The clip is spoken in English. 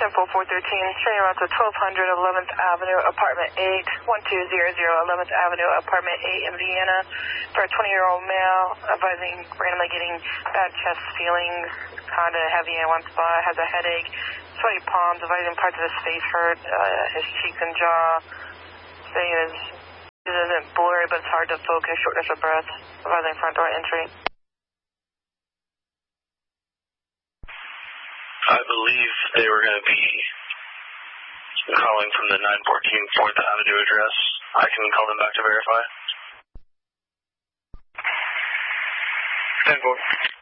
showing route to 1200 11th Avenue, Apartment 8, 1200 11th Avenue, Apartment 8 in Vienna, for a 20-year-old male, advising randomly getting bad chest feelings, kind of heavy in one spot, has a headache, sweaty palms, advising parts of his face hurt, his cheeks and jaw, saying it isn't blurry, but it's hard to focus, shortness of breath, advising front door entry. I believe they were going to be calling from the 914 4th Avenue address. I can call them back to verify. 10-4.